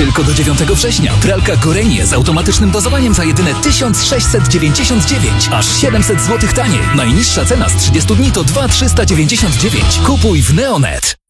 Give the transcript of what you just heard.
Tylko do 9 września. Pralka Gorenie z automatycznym dozowaniem za jedyne 1699, aż 700 zł taniej. Najniższa cena z 30 dni to 2399. Kupuj w Neonet.